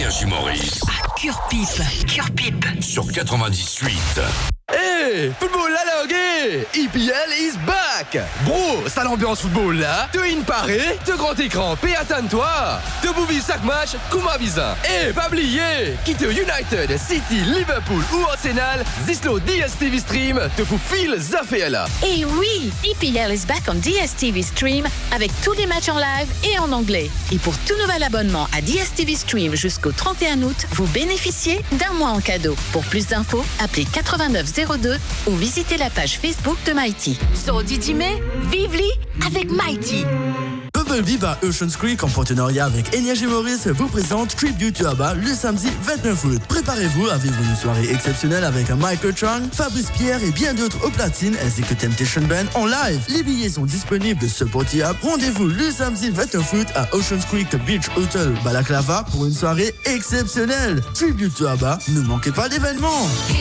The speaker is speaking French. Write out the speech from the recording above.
Énergie Maurice. À Cure-Pipe. Sur 98.8. Hey, football la langue, EPL is back. Bro, ça l'ambiance football là. Te in paré, te grand écran, paie attends-toi. Te bouvis chaque match, comme un bizarre. Et pas oublier, quitte United, City, Liverpool ou Arsenal, Zislo DSTV Stream te fout fil Zaféala. Et oui, EPL is back on DSTV Stream avec tous les matchs en live et en anglais. Et pour tout nouvel abonnement à DSTV Stream jusqu'au 31 août, vous bénéficiez d'un mois en cadeau. Pour plus d'infos, appelez 8902 ou visitez la page Facebook de Mighty. So Didi May, vive-li avec Mighty. Bubblebee par Ocean's Creek en partenariat avec Énergie Maurice vous présente Tribute to ABBA le samedi 29 août. Préparez-vous à vivre une soirée exceptionnelle avec Michael Chang, Fabrice Pierre et bien d'autres au platine ainsi que Temptation Band en live. Les billets sont disponibles sur Porty App. Rendez-vous le samedi 29 août à Ocean's Creek Beach Hotel Balaclava pour une soirée exceptionnelle. Tribute to ABBA, ne manquez pas l'événement.